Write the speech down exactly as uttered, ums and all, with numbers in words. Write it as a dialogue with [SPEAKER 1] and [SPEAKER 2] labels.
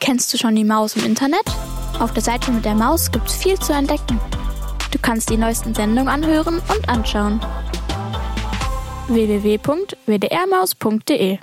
[SPEAKER 1] Kennst du schon die Maus im Internet? Auf der Seite mit der Maus gibt's viel zu entdecken. Du kannst die neuesten Sendungen anhören und anschauen. w w w punkt w d r maus punkt d e